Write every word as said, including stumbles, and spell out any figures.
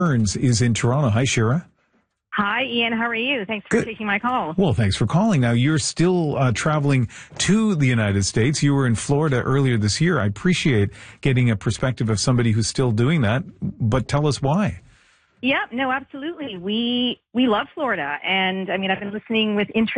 Burns is in Toronto. Hi, Shira. Hi, Ian. How are you? Thanks for Good. taking my call. Well, thanks for calling. Now, you're still uh, traveling to the United States. You were in Florida earlier this year. I appreciate getting a perspective of somebody who's still doing that, but tell us why. Yeah, no, absolutely. We we love Florida, and I mean, I've been listening with interest